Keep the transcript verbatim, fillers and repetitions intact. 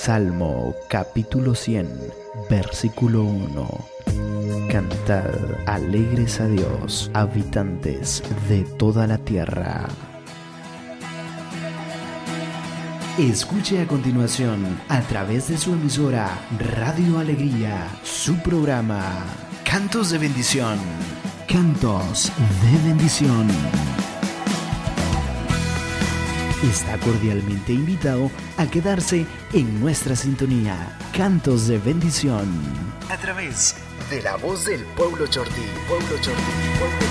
Salmo capítulo cien, versículo uno. Cantad alegres a Dios, habitantes de toda la tierra. Escuche a continuación, a través de su emisora Radio Alegría, su programa Cantos de Bendición. Cantos de Bendición. Está cordialmente invitado a quedarse en nuestra sintonía Cantos de Bendición, a través de la voz del pueblo chortí, pueblo chortí, pueblo